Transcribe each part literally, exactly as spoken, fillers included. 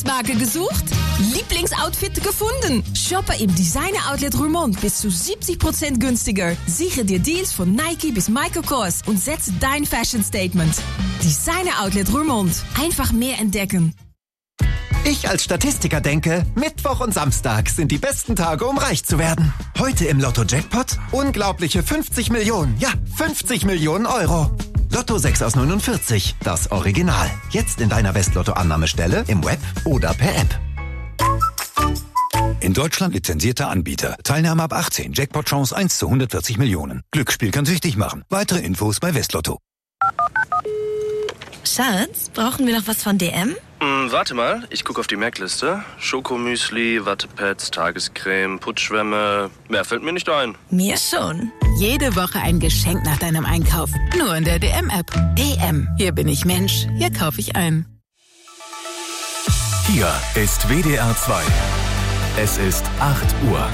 Lieblingsmarke gesucht? Lieblingsoutfit gefunden? Shoppe im Designer Outlet Roermond bis zu siebzig Prozent günstiger. Sichere dir Deals von Nike bis Michael Kors und setze dein Fashion Statement. Designer Outlet Roermond. Einfach mehr entdecken. Ich als Statistiker denke, Mittwoch und Samstag sind die besten Tage, um reich zu werden. Heute im Lotto-Jackpot unglaubliche fünfzig Millionen, ja, fünfzig Millionen Euro. Lotto sechs aus neunundvierzig, das Original. Jetzt in deiner West-Lotto-Annahmestelle, im Web oder per App. In Deutschland lizenzierter Anbieter. Teilnahme ab achtzehn. Jackpot-Chance eins zu hundertvierzig Millionen. Glücksspiel kann süchtig machen. Weitere Infos bei Westlotto. Schatz, brauchen wir noch was von D M? Mm, warte mal, ich gucke auf die Merkliste. Schokomüsli, Wattepads, Tagescreme, Putzschwämme. Mehr fällt mir nicht ein. Mir schon. Jede Woche ein Geschenk nach deinem Einkauf. Nur in der D M-App. D M. Hier bin ich Mensch. Hier kaufe ich ein. Hier ist W D R zwei. Es ist acht Uhr.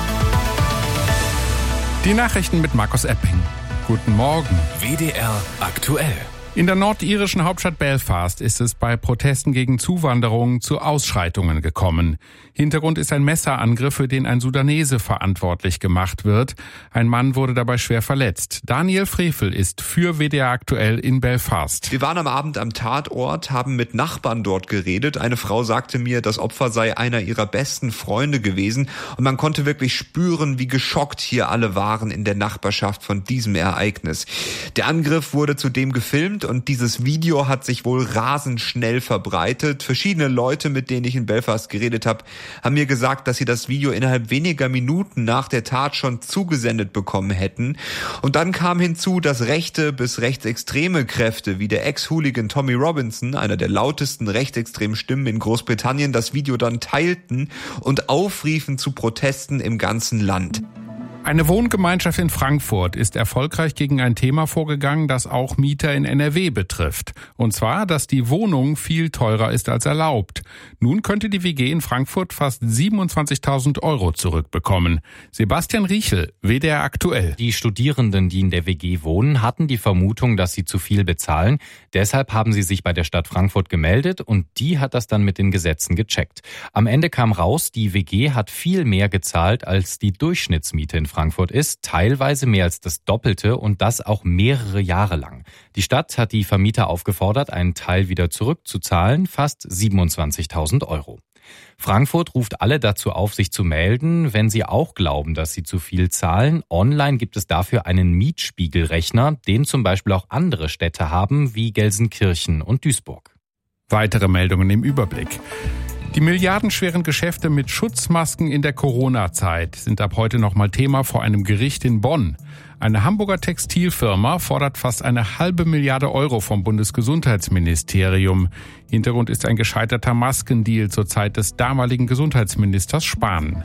Die Nachrichten mit Markus Epping. Guten Morgen. W D R aktuell. In der nordirischen Hauptstadt Belfast ist es bei Protesten gegen Zuwanderung zu Ausschreitungen gekommen. Hintergrund ist ein Messerangriff, für den ein Sudanese verantwortlich gemacht wird. Ein Mann wurde dabei schwer verletzt. Daniel Frevel ist für W D R aktuell in Belfast. Wir waren am Abend am Tatort, haben mit Nachbarn dort geredet. Eine Frau sagte mir, das Opfer sei einer ihrer besten Freunde gewesen. Und man konnte wirklich spüren, wie geschockt hier alle waren in der Nachbarschaft von diesem Ereignis. Der Angriff wurde zudem gefilmt und dieses Video hat sich wohl rasend schnell verbreitet. Verschiedene Leute, mit denen ich in Belfast geredet habe, haben mir gesagt, dass sie das Video innerhalb weniger Minuten nach der Tat schon zugesendet bekommen hätten. Und dann kam hinzu, dass rechte bis rechtsextreme Kräfte wie der Ex-Hooligan Tommy Robinson, einer der lautesten rechtsextremen Stimmen in Großbritannien, das Video dann teilten und aufriefen zu Protesten im ganzen Land. Eine Wohngemeinschaft in Frankfurt ist erfolgreich gegen ein Thema vorgegangen, das auch Mieter in N R W betrifft. Und zwar, dass die Wohnung viel teurer ist als erlaubt. Nun könnte die W G in Frankfurt fast siebenundzwanzigtausend Euro zurückbekommen. Sebastian Riechel, W D R aktuell. Die Studierenden, die in der W G wohnen, hatten die Vermutung, dass sie zu viel bezahlen. Deshalb haben sie sich bei der Stadt Frankfurt gemeldet und die hat das dann mit den Gesetzen gecheckt. Am Ende kam raus, die W G hat viel mehr gezahlt, als die Durchschnittsmiete in Frankfurt ist, teilweise mehr als das Doppelte und das auch mehrere Jahre lang. Die Stadt hat die Vermieter aufgefordert, einen Teil wieder zurückzuzahlen, fast siebenundzwanzigtausend Euro. Frankfurt ruft alle dazu auf, sich zu melden, wenn sie auch glauben, dass sie zu viel zahlen. Online gibt es dafür einen Mietspiegelrechner, den zum Beispiel auch andere Städte haben, wie Gelsenkirchen und Duisburg. Weitere Meldungen im Überblick. Die milliardenschweren Geschäfte mit Schutzmasken in der Corona-Zeit sind ab heute nochmal Thema vor einem Gericht in Bonn. Eine Hamburger Textilfirma fordert fast eine halbe Milliarde Euro vom Bundesgesundheitsministerium. Hintergrund ist ein gescheiterter Maskendeal zur Zeit des damaligen Gesundheitsministers Spahn.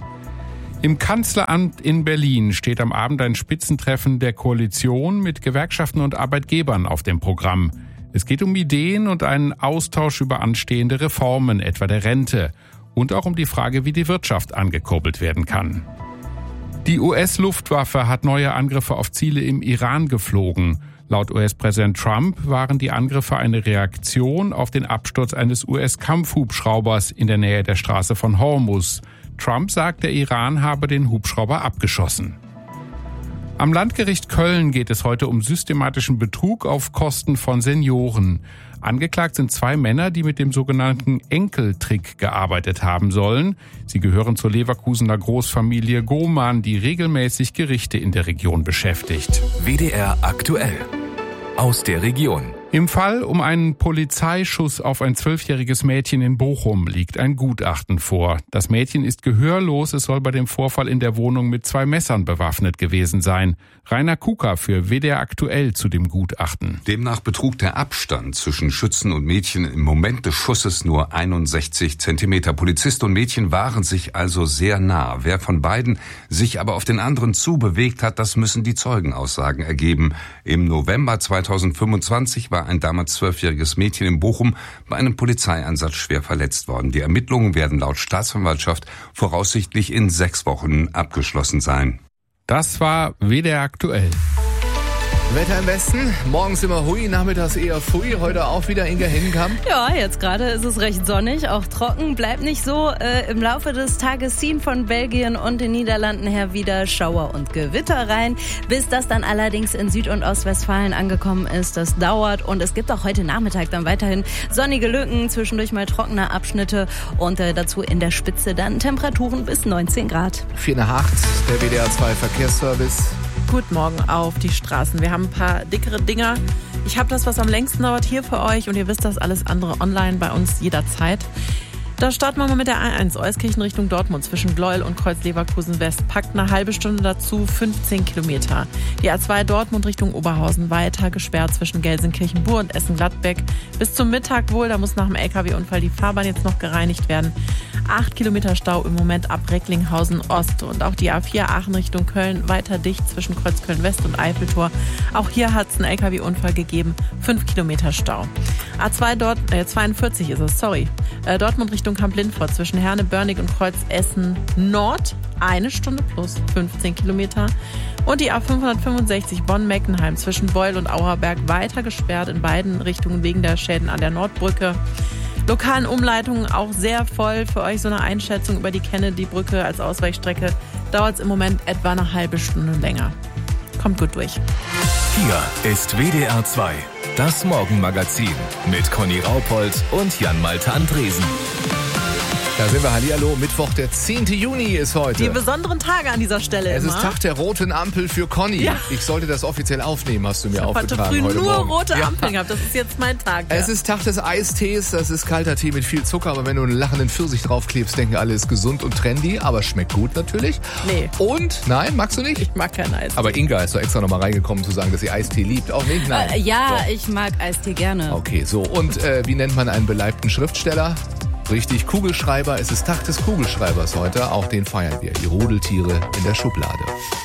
Im Kanzleramt in Berlin steht am Abend ein Spitzentreffen der Koalition mit Gewerkschaften und Arbeitgebern auf dem Programm. Es geht um Ideen und einen Austausch über anstehende Reformen, etwa der Rente, und auch um die Frage, wie die Wirtschaft angekurbelt werden kann. Die U S-Luftwaffe hat neue Angriffe auf Ziele im Iran geflogen. Laut U S-Präsident Trump waren die Angriffe eine Reaktion auf den Absturz eines U S-Kampfhubschraubers in der Nähe der Straße von Hormuz. Trump sagt, der Iran habe den Hubschrauber abgeschossen. Am Landgericht Köln geht es heute um systematischen Betrug auf Kosten von Senioren. Angeklagt sind zwei Männer, die mit dem sogenannten Enkeltrick gearbeitet haben sollen. Sie gehören zur Leverkusener Großfamilie Gohmann, die regelmäßig Gerichte in der Region beschäftigt. W D R aktuell. Aus der Region. Im Fall um einen Polizeischuss auf ein zwölfjähriges Mädchen in Bochum liegt ein Gutachten vor. Das Mädchen ist gehörlos, es soll bei dem Vorfall in der Wohnung mit zwei Messern bewaffnet gewesen sein. Rainer Kuka für W D R aktuell zu dem Gutachten. Demnach betrug der Abstand zwischen Schützen und Mädchen im Moment des Schusses nur einundsechzig Zentimeter. Polizist und Mädchen waren sich also sehr nah. Wer von beiden sich aber auf den anderen zubewegt hat, das müssen die Zeugenaussagen ergeben. Im November zweitausendfünfundzwanzig war ein damals zwölfjähriges Mädchen in Bochum bei einem Polizeieinsatz schwer verletzt worden. Die Ermittlungen werden laut Staatsanwaltschaft voraussichtlich in sechs Wochen abgeschlossen sein. Das war W D R aktuell. Wetter im Westen, morgens immer hui, nachmittags eher pfui, heute auch wieder Inga Hingenkamp. Ja, jetzt gerade ist es recht sonnig, auch trocken, bleibt nicht so. Äh, Im Laufe des Tages ziehen von Belgien und den Niederlanden her wieder Schauer und Gewitter rein. Bis das dann allerdings in Süd- und Ostwestfalen angekommen ist, das dauert. Und es gibt auch heute Nachmittag dann weiterhin sonnige Lücken, zwischendurch mal trockene Abschnitte und äh, dazu in der Spitze dann Temperaturen bis neunzehn Grad. vier nach acht, der W D R zwei Verkehrsservice. Guten Morgen auf die Straßen. Wir haben ein paar dickere Dinger. Ich habe das, was am längsten dauert, hier für euch und ihr wisst das alles andere online bei uns jederzeit. Da starten wir mal mit der A eins, Euskirchen Richtung Dortmund zwischen Gleuel und Kreuz-Leverkusen West. Packt eine halbe Stunde dazu, fünfzehn Kilometer. Die A zwei Dortmund Richtung Oberhausen weiter gesperrt zwischen Gelsenkirchen-Bur und Essen-Gladbeck. Bis zum Mittag wohl, da muss nach dem L K W-Unfall die Fahrbahn jetzt noch gereinigt werden. Acht Kilometer Stau im Moment ab Recklinghausen Ost. Und auch die A vier Aachen Richtung Köln weiter dicht zwischen Kreuzköln West und Eiffeltor. Auch hier hat es einen L K W-Unfall gegeben. Fünf Kilometer Stau. A zwei dort, äh, zweiundvierzig ist es, sorry. Äh, Dortmund Richtung Kamp-Lindfort zwischen Herne, Börnig und Kreuz Essen Nord. Eine Stunde plus fünfzehn Kilometer. Und die A fünfhundertfünfundsechzig Bonn-Meckenheim zwischen Beul und Auerberg weiter gesperrt in beiden Richtungen wegen der Schäden an der Nordbrücke. Lokalen Umleitungen auch sehr voll. Für euch so eine Einschätzung über die Kennedy-Brücke als Ausweichstrecke dauert es im Moment etwa eine halbe Stunde länger. Kommt gut durch. Hier ist W D R zwei, das Morgenmagazin mit Conny Raupold und Jan-Malte Andresen. Da sind wir, hallihallo, Mittwoch, der zehnte Juni ist heute. Die besonderen Tage an dieser Stelle Es immer. ist Tag der roten Ampel für Conny. Ja. Ich sollte das offiziell aufnehmen, hast du mir ich aufgetragen heute früh heute nur Morgen. rote Ja. Ampeln gehabt, das ist jetzt mein Tag. Ja. Es ist Tag des Eistees, das ist kalter Tee mit viel Zucker, aber wenn du einen lachenden Pfirsich draufklebst, denken alle, ist gesund und trendy, aber schmeckt gut natürlich. Nee. Und, nein, magst du nicht? Ich mag kein Eistee. Aber Inga ist doch extra nochmal reingekommen zu sagen, dass sie Eistee liebt. Auch nicht? Nein. Äh, ja, so. ich mag Eistee gerne. Okay, so. Und äh, wie nennt man einen beleibten Schriftsteller? Richtig, Kugelschreiber. Es ist Tag des Kugelschreibers heute. Auch den feiern wir. Die Rudeltiere in der Schublade.